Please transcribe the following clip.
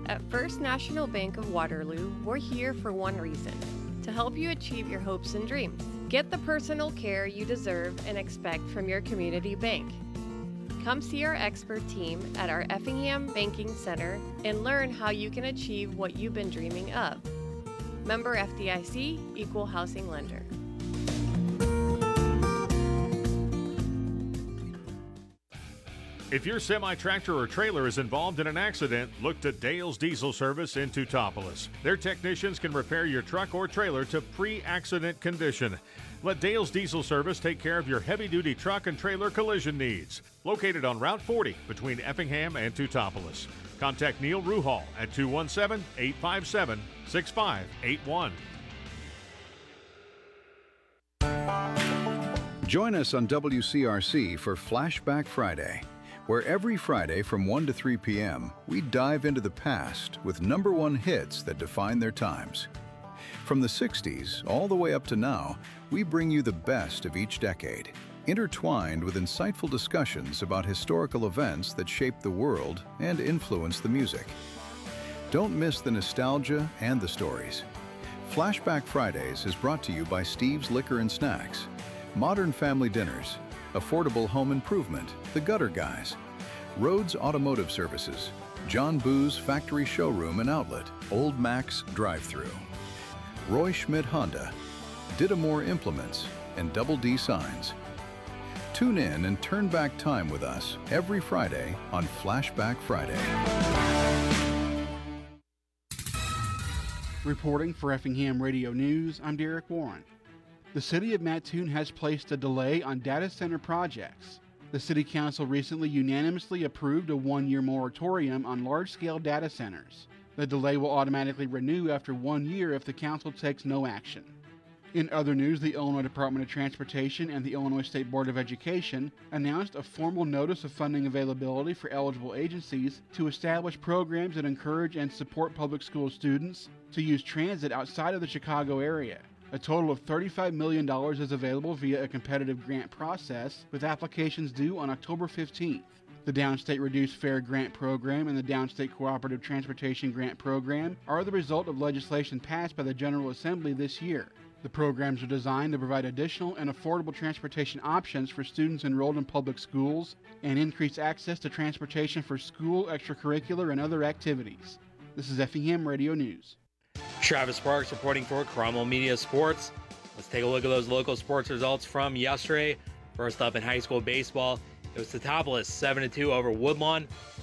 At First National Bank of Waterloo, we're here for one reason: to help you achieve your hopes and dreams. Get the personal care you deserve and expect from your community bank. Come see our expert team at our Effingham Banking Center and learn how you can achieve what you've been dreaming of. Member FDIC, Equal Housing Lender. If your semi-tractor or trailer is involved in an accident, look to Dale's Diesel Service in Teutopolis. Their technicians can repair your truck or trailer to pre-accident condition. Let Dale's Diesel Service take care of your heavy-duty truck and trailer collision needs. Located on Route 40 between Effingham and Teutopolis. Contact Neil Ruhal at 217-857-6581. Join us on WCRC for Flashback Friday, where every Friday from 1 to 3 p.m., we dive into the past with #1 hits that define their times. From the 60s all the way up to now, we bring you the best of each decade, intertwined with insightful discussions about historical events that shaped the world and influenced the music. Don't miss the nostalgia and the stories. Flashback Fridays is brought to you by Steve's Liquor and Snacks, Modern Family Dinners, Affordable Home Improvement, The Gutter Guys, Rhodes Automotive Services, John Boo's Factory Showroom and Outlet, Old Max Drive-Thru, Roy Schmidt Honda, Didamore Implements, and Double D Signs. Tune in and turn back time with us every Friday on Flashback Friday. Reporting for Effingham Radio News, I'm Derek Warren. The City of Mattoon has placed a delay on data center projects. The City Council recently unanimously approved a 1-year moratorium on large-scale data centers. The delay will automatically renew after 1 year if the Council takes no action. In other news, the Illinois Department of Transportation and the Illinois State Board of Education announced a formal notice of funding availability for eligible agencies to establish programs that encourage and support public school students to use transit outside of the Chicago area. A total of $35 million is available via a competitive grant process, with applications due on October 15th. The Downstate Reduced Fare Grant Program and the Downstate Cooperative Transportation Grant Program are the result of legislation passed by the General Assembly this year. The programs are designed to provide additional and affordable transportation options for students enrolled in public schools and increase access to transportation for school, extracurricular, and other activities. This is Effingham Radio News. Travis Sparks reporting for Cromwell Media Sports. Let's take a look at those local sports results from yesterday. First up in high school baseball, it was Teutopolis 7-2 over Woodlawn.